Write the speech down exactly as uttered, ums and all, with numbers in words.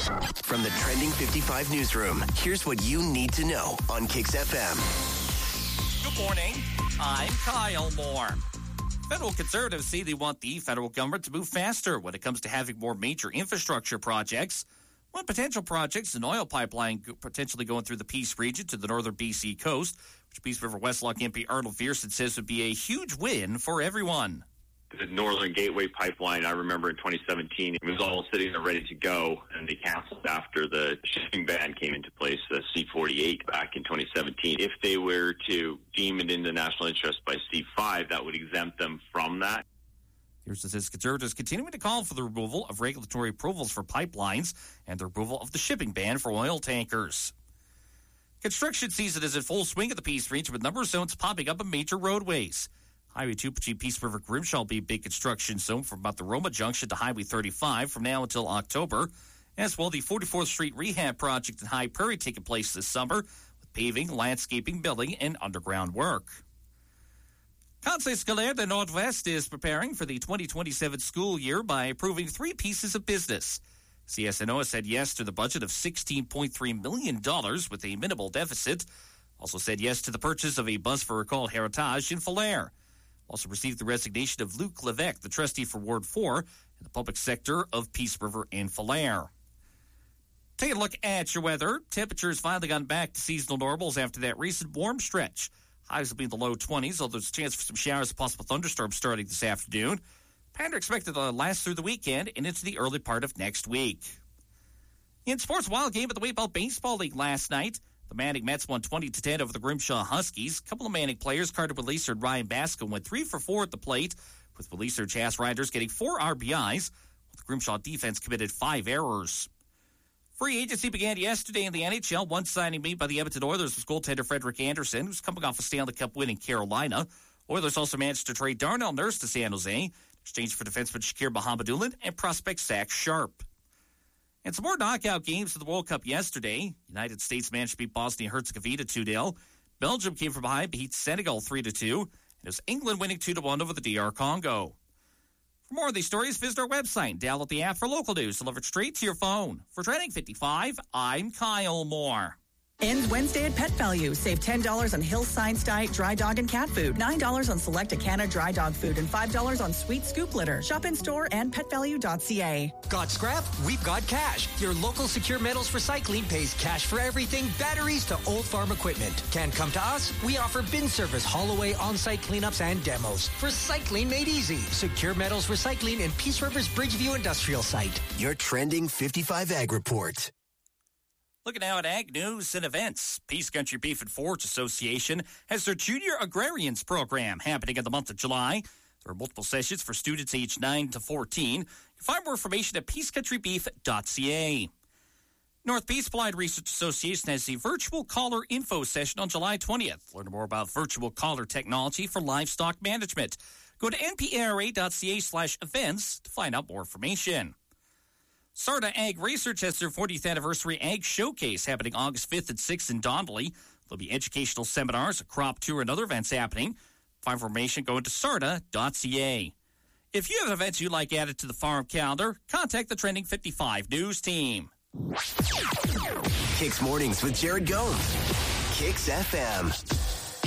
From the Trending fifty-five newsroom, here's what you need to know on Kix F M. Good morning. I'm Kyle Moore. Federal conservatives say they want the federal government to move faster when it comes to having more major infrastructure projects. One potential project is an oil pipeline potentially going through the Peace region to the northern B C coast, which Peace River Westlock M P Arnold Vierson says would be a huge win for everyone. The Northern Gateway Pipeline, I remember in twenty seventeen, it was all sitting there ready to go, and they canceled after the shipping ban came into place, the C forty-eight back in twenty seventeen. If they were to deem it in the national interest by C five, that would exempt them from that. Here's says conservatives continuing to call for the removal of regulatory approvals for pipelines and the removal of the shipping ban for oil tankers. Construction season is in full swing at the Peace region with number of zones popping up on major roadways. Highway two between Peace River Grimshaw will be a big construction zone from about the Roma Junction to Highway thirty-five from now until October. As well, the forty-fourth Street Rehab Project in High Prairie taking place this summer with paving, landscaping, building, and underground work. Conseil Scolaire de Nord-Ouest is preparing for the twenty twenty-seven school year by approving three pieces of business. C S N O said yes to the budget of sixteen point three million dollars with a minimal deficit. Also said yes to the purchase of a bus for Recall Heritage in Falher. Also received the resignation of Luc Levesque, the trustee for Ward four in the public sector of Peace River and Falher. Take a look at your weather. Temperatures finally gone back to seasonal normals after that recent warm stretch. Highs will be in the low twenties, although there's a chance for some showers and possible thunderstorms starting this afternoon. Pattern expected to last through the weekend and into the early part of next week. In sports, wild game at the Waybell Baseball League last night. The Manning Mets won twenty to ten over the Grimshaw Huskies. A couple of Manning players, Carter Williser and Ryan Baskin, went three for four at the plate, with Williser and Chas Riders getting four R B Is, while the Grimshaw defense committed five errors. Free agency began yesterday in the N H L. One signing made by the Edmonton Oilers was goaltender Frederik Andersen, who's coming off a Stanley Cup win in Carolina. Oilers also managed to trade Darnell Nurse to San Jose, in exchange for defenseman Shakir Mohammedoulin and prospect Zach Sharp. And some more knockout games of the World Cup yesterday. United States managed to beat Bosnia-Herzegovina two nil. Belgium came from behind, beat Senegal three to two. And it was England winning two to one over the D R Congo. For more of these stories, visit our website and download the app for local news delivered straight to your phone. For Trending fifty-five, I'm Kyle Moore. Ends Wednesday at Pet Value. Save ten dollars on Hill's Science Diet dry dog and cat food, nine dollars on select Acana dry dog food, and five dollars on Sweet Scoop litter. Shop in store and pet value dot c a. Got scrap? We've got cash. Your local Secure Metals Recycling pays cash for everything, batteries to old farm equipment. Can't come to us? We offer bin service, haul away, on-site cleanups, and demos. Recycling made easy. Secure Metals Recycling in Peace River's Bridgeview Industrial Site. Your Trending fifty-five Ag Report. Looking now at ag news and events. Peace Country Beef and Forage Association has their Junior Agrarians program happening in the month of July. There are multiple sessions for students aged nine to fourteen. You can find more information at peace country beef dot c a. North Peace Applied Research Association has a virtual caller info session on July twentieth. Learn more about virtual caller technology for livestock management. Go to n p r a dot c a slash events to find out more information. Sarda Ag Research has their fortieth anniversary Ag Showcase happening August fifth and sixth in Donnelly. There'll be educational seminars, a crop tour, and other events happening. For information, go to sarda dot c a. If you have events you'd like added to the farm calendar, contact the Trending fifty-five News team. Kix Mornings with Jared Gomes. Kix F M.